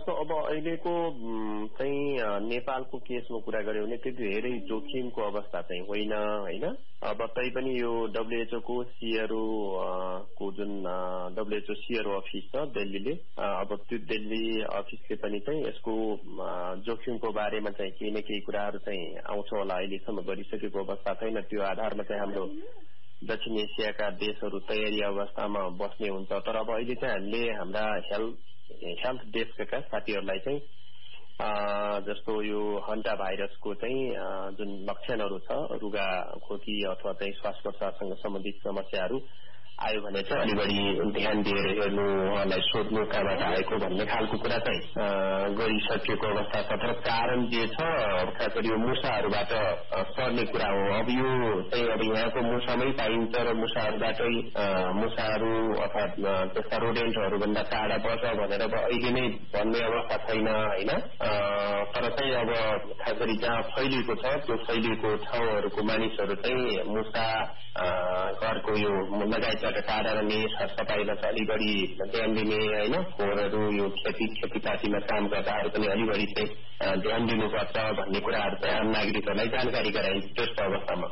अब अहिलेको चाहिँ नेपालको केसमा कुरा गर्यो भने त्यति धेरै जोखिमको अवस्था चाहिँ होइन हैन। अब तैपनि यो WHO को सीआरओ को जुन WHO सीआरओ अफिस छ दिल्लीले, अब त्यो दिल्ली अफिसले पनि चाहिँ यसको जोखिमको बारेमा चाहिँ केही न केही कुराहरू चाहिँ आउँछ होला, अहिलेसम्म गरिसकेको अवस्था छैन। त्यो आधारमा चाहिँ हाम्रो दक्षिण एसियाका देशहरू तयारी अवस्थामा बस्ने हुन्छ। तर अब अहिले चाहिँ हामीले हाम्रा हेल्थ डेस्कका साथीहरूलाई चाहिँ जस्तो यो हन्टा भाइरसको चाहिँ जुन लक्षणहरू छ, रुगा खोकी अथवा चाहिँ श्वास प्रश्वाससँग सम्बन्धित समस्याहरू आयो भने चाहिँ अलि बढी ध्यान दिएर हेर्नु, उहाँलाई सोध्नु कहाँबाट आएको भन्ने खालको कुरा चाहिँ गरिसकेको अवस्था छ। तर कारण जे छ खास गरी यो मुसाहरूबाट सर्ने कुरा हो। अब यो चाहिँ अब यहाँको मुसामै पाइन्छ र मुसाहरूबाटै मुसाहरू अर्थात् त्यस्ता रोडेन्टहरू भन्दा टाढा बस्छ भनेर अब अहिले नै भन्ने अवस्था छैन हैन। तर चाहिँ अब खास गरी जहाँ फैलिएको छ त्यो फैलिएको ठाउँहरूको मानिसहरू चाहिँ मुसा घरको यो लगायतबाट टाढा रहने, सरसफाइमा चाहिँ अलि बढी ध्यान दिने हैन। फोहोरहरू यो खेतीपातीमा काम गर्दाहरू पनि अलि बढी चाहिँ ध्यान दिनुपर्छ भन्ने कुराहरू चाहिँ आम नागरिकहरूलाई जानकारी गराइन्छ त्यस्तो अवस्थामा।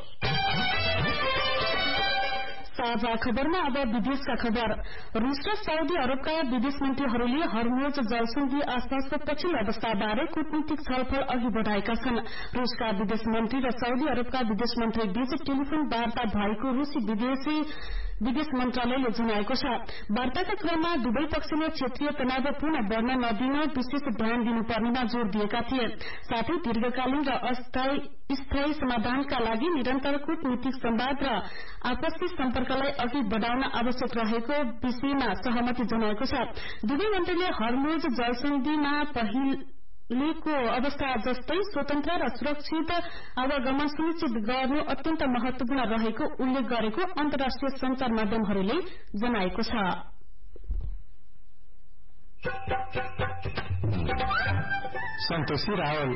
साझा खबरमा अब विदेशका खबर। रूस र साउदी अरबका विदेश मन्त्रीहरूले हर्मुज जलसन्धि आसपासको पछिल्लो अवस्थाबारे कूटनीतिक छलफल अघि बढ़ाएका छन्। रूसका विदेश मन्त्री र साउदी अरबका विदेश मन्त्री बीच टेलिफोन वार्ता भएको रूसी विदेश मन्त्रालयले जनाएको छ। वार्ताका क्रममा दुवै पक्षले क्षेत्रीय तनाव पुनः बढ़न नदिन विशेष ध्यान दिनुपर्नेमा जोड़ दिएका थिए। साथै दीर्घकालीन र स्थायी समाधानका लागि निरन्तर कूटनीतिक संवाद र आपसी सम्पर्कलाई अघि बढ़ाउन आवश्यक रहेको विषयमा सहमति जनाएको छ। दुवै मन्त्रीले हर्मुज जलसन्धिमा पहिलेको अवस्था जस्तै स्वतन्त्र र सुरक्षित आवागमन सुनिश्चित गर्नु अत्यन्त महत्वपूर्ण रहेको उल्लेख गरेको अन्तर्राष्ट्रिय संचार माध्यमहरूले जनाएको छ। सन्तोषी रावल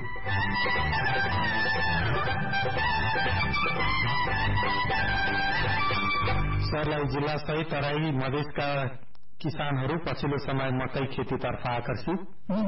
सर्लाही जिल्ला सहित तराई मधेसका किसानहरू पछिल्लो समय मकै खेतीतर्फ आकर्षित।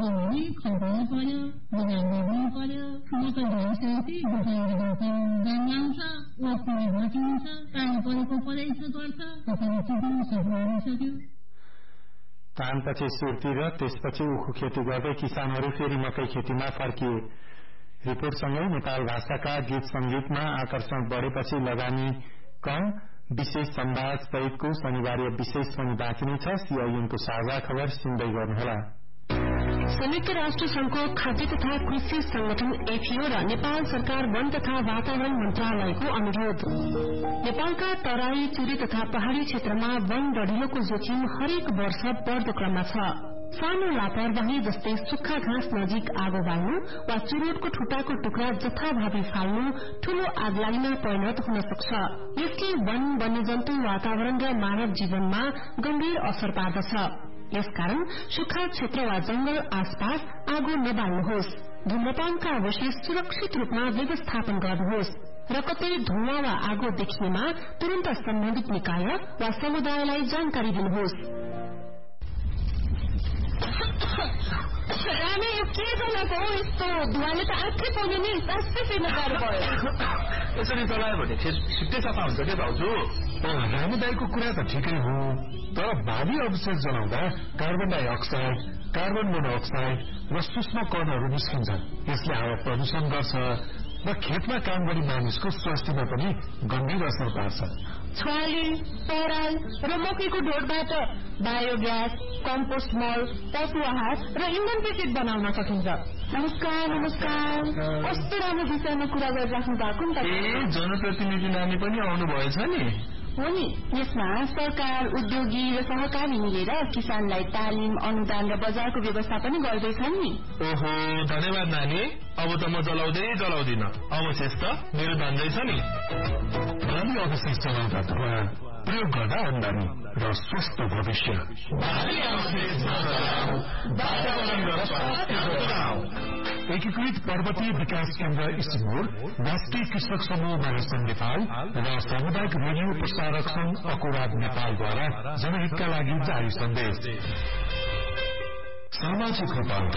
धानपछि सुर्ती र त्यसपछि उखु खेती गर्दै किसानहरू फेरि मकै खेतीमा फर्किए। रिपोर्टसँगै नेपाल भाषाका गीत संगीतमा आकर्षण बढ़ेपछि लगानी कम, विशेष संवाद सहितको शनिबार विशेष पनि बाँकी नै छ। सीआईएनको साझा खबर सुन्दै गर्नुहोला। संयुक्त राष्ट्र संघको खाद्य तथा कृषि संगठन एफएओ र नेपाल सरकार वन तथा वातावरण मन्त्रालयको अनुरोध। नेपालका तराई, चुरे तथा पहाड़ी क्षेत्रमा वन बढ़िलोको जोखिम हरेक वर्ष बढ़दो क्रममा छ। सानो लापरवाही जस्तै सुक्खा घाँस नजिक आगो बाल्नु वा चुरोटको ठुटाको टुक्रा जथाभावी फाल्नु ठूलो आगलागीमा परिणत हुन सक्छ। यसले वन, वन्यजन्तु, वातावरण र मानव जीवनमा गम्भीर असर पार्दछ। यसकारण सुक्खा क्षेत्र वा जंगल आसपास आगो नबाल्नुहोस्। धूम्रपानका अवशेष सुरक्षित रूपमा व्यवस्थापन गर्नुहोस् र कतै धुवाँ वा आगो देखिएमा तुरन्त सम्बन्धित निकाय वा समुदायलाई जानकारी दिनुहोस्। रामे यो के गर्नको हो? यस्तो धुवाले त आँखै पाउने नि सासै फेर्न गाह्रो भयो। यसरी चलायो भने छिट्टै सफा हुन्छ के भाउजू? रामु दाईको कुरा त ठिकै हो, तर भावी अवशेष जलाउँदा कार्बन डाइअक्साइड, कार्बन मोनोअक्साइड र सूक्ष्म कणहरू निस्कन्छन्। यसले हावा प्रदूषण गर्छ र खेतमा काम गर्ने मानिसको स्वास्थ्यमा पनि गम्भीर असर पार्छ। छुवाली, पराल र मकैको ढोडबाट बायोग्यास, कम्पोस्ट मल, पशु आहार र इन्धन पेकेट बनाउन सकिन्छ। नमस्कार। कस्तो राम्रो विषयमा कुरा गरिराख्नु भएको नि त। जनप्रतिनिधि नानी पनि आउनु भएछ नि? हो नि। यसमा सरकार, उद्योगी र सहकारी मिलेर किसानलाई तालिम, अनुदान र बजारको व्यवस्था पनि गर्दैछन् नि। ओहो, धन्यवाद नानी। अब त म जलाउँदिन। अवशेष त मेरो धन्दै छ नि। भावी अवशेष जलाउँदा धुवा, प्रयोग गर्दा आमदानी र स्वस्थ भविष्य। एकीकृत पर्वतीय विकास केन्द्र इस्टमोर, राष्ट्रिय कृषक समूह महासंघ नेपाल र सामुदायिक रेडियो प्रसारक संघ अकुराद नेपालद्वारा जनहितका लागि जारी सन्देश। सामाजिक रूपान्तरण